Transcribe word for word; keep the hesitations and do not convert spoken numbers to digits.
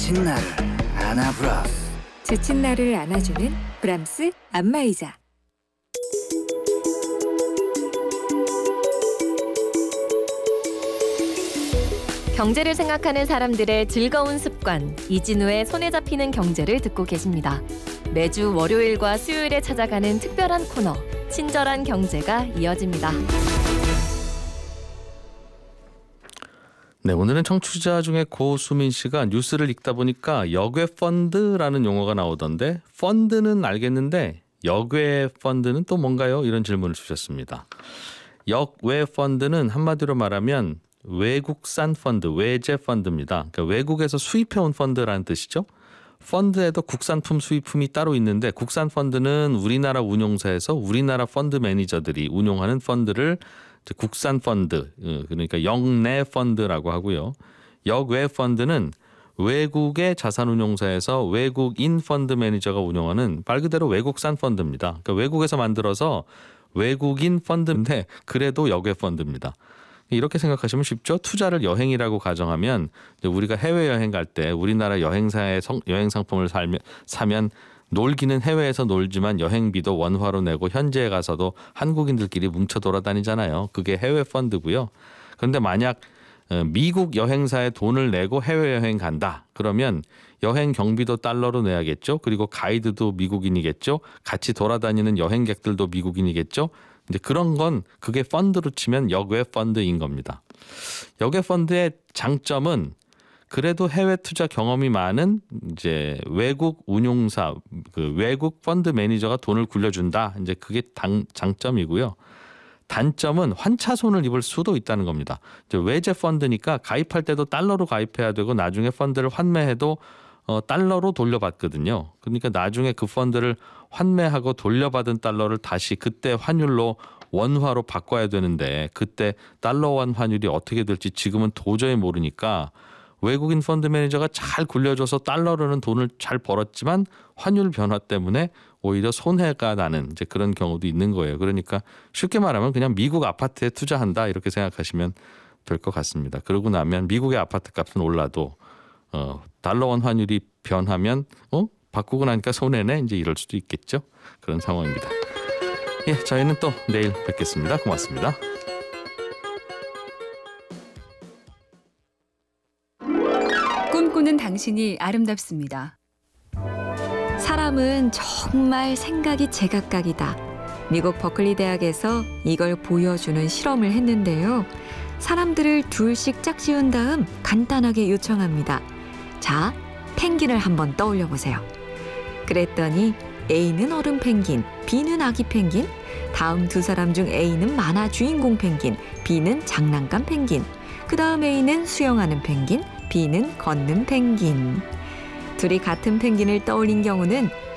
지친 나를 안아브라스. 지친 나를 안아주는 브람스 안마의자. 경제를 생각하는 사람들의 즐거운 습관, 이진우의 손에 잡히는 경제를 듣고 계십니다. 매주 월요일과 수요일에 찾아가는 특별한 코너, 친절한 경제가 이어집니다. 네, 오늘은 청취자 중에 고수민 씨가 뉴스를 읽다 보니까 역외 펀드라는 용어가 나오던데, 펀드는 알겠는데 역외 펀드는 또 뭔가요? 이런 질문을 주셨습니다. 역외 펀드는 한마디로 말하면 외국산 펀드, 외제 펀드입니다. 그러니까 외국에서 수입해온 펀드라는 뜻이죠. 펀드에도 국산품, 수입품이 따로 있는데, 국산 펀드는 우리나라 운용사에서 우리나라 펀드 매니저들이 운용하는 펀드를 국산 펀드, 그러니까 역내 펀드라고 하고요. 역외 펀드는 외국의 자산운용사에서 외국인 펀드 매니저가 운영하는 말 그대로 외국산 펀드입니다. 그러니까 외국에서 만들어서 외국인 펀드인데 그래도 역외 펀드입니다. 이렇게 생각하시면 쉽죠. 투자를 여행이라고 가정하면 우리가 해외여행 갈 때 우리나라 여행사의 성, 여행 상품을 살면, 사면 놀기는 해외에서 놀지만 여행비도 원화로 내고 현지에 가서도 한국인들끼리 뭉쳐 돌아다니잖아요. 그게 해외 펀드고요. 그런데 만약 미국 여행사에 돈을 내고 해외여행 간다. 그러면 여행 경비도 달러로 내야겠죠. 그리고 가이드도 미국인이겠죠. 같이 돌아다니는 여행객들도 미국인이겠죠. 이제 그런 건 그게 펀드로 치면 역외 펀드인 겁니다. 역외 펀드의 장점은 그래도 해외 투자 경험이 많은 이제 외국 운용사, 그 외국 펀드 매니저가 돈을 굴려준다. 이제 그게 당, 장점이고요. 단점은 환차손을 입을 수도 있다는 겁니다. 이제 외제 펀드니까 가입할 때도 달러로 가입해야 되고 나중에 펀드를 환매해도 어, 달러로 돌려받거든요. 그러니까 나중에 그 펀드를 환매하고 돌려받은 달러를 다시 그때 환율로 원화로 바꿔야 되는데 그때 달러원 환율이 어떻게 될지 지금은 도저히 모르니까 외국인 펀드 매니저가 잘 굴려줘서 달러로는 돈을 잘 벌었지만 환율 변화 때문에 오히려 손해가 나는 이제 그런 경우도 있는 거예요. 그러니까 쉽게 말하면 그냥 미국 아파트에 투자한다 이렇게 생각하시면 될 것 같습니다. 그러고 나면 미국의 아파트 값은 올라도 어, 달러원 환율이 변하면 어? 바꾸고 나니까 손해네 이제 이럴 수도 있겠죠. 그런 상황입니다. 예, 저희는 또 내일 뵙겠습니다. 고맙습니다. 꿈꾸는 당신이 아름답습니다. 사람은 정말 생각이 제각각이다. 미국 버클리 대학에서 이걸 보여주는 실험을 했는데요. 사람들을 둘씩 짝지은 다음 간단하게 요청합니다. 자, 펭귄을 한번 떠올려 보세요. 그랬더니 A는 어른 펭귄, B는 아기 펭귄, 다음 두 사람 중 A는 만화 주인공 펭귄, B는 장난감 펭귄, 그 다음 A는 수영하는 펭귄, B는 걷는 펭귄. 둘이 같은 펭귄을 떠올린 경우는